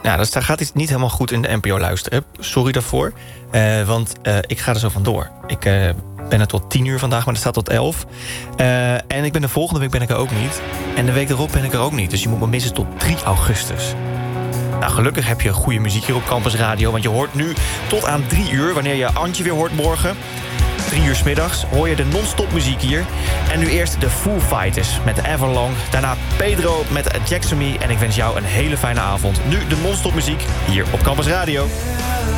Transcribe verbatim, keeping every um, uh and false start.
Ja, dat gaat iets niet helemaal goed in de N P O luisteren. Sorry daarvoor, uh, want uh, ik ga er zo vandoor. Ik uh, ben er tot tien uur vandaag, maar dat staat tot elf. Uh, en ik ben de volgende week ben ik er ook niet. En de week erop ben ik er ook niet. Dus je moet me missen tot drie augustus. Nou, gelukkig heb je goede muziek hier op Campus Radio. Want je hoort nu tot aan drie uur, wanneer je Antje weer hoort morgen. Drie uur 's middags hoor je de non-stop muziek hier. En nu eerst de Foo Fighters met Everlong. Daarna Pedro met Jackson Me. En ik wens jou een hele fijne avond. Nu de non-stop muziek hier op Campus Radio.